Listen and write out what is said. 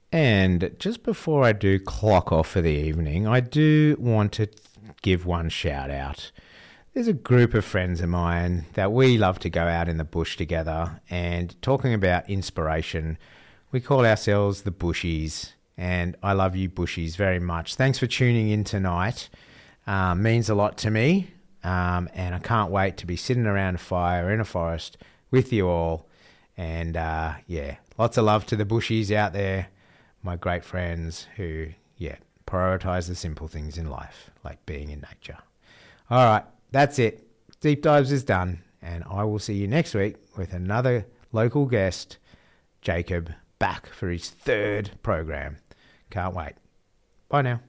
And just before I do clock off for the evening, I do want to give one shout out. There's a group of friends of mine that we love to go out in the bush together, and talking about inspiration, we call ourselves the Bushies, and I love you Bushies very much. Thanks for tuning in tonight. Means a lot to me, and I can't wait to be sitting around a fire in a forest with you all. And lots of love to the Bushies out there, my great friends who, prioritise the simple things in life, like being in nature. All right, that's it. Deep Dives is done, and I will see you next week with another local guest, Jacob, back for his third program. Can't wait. Bye now.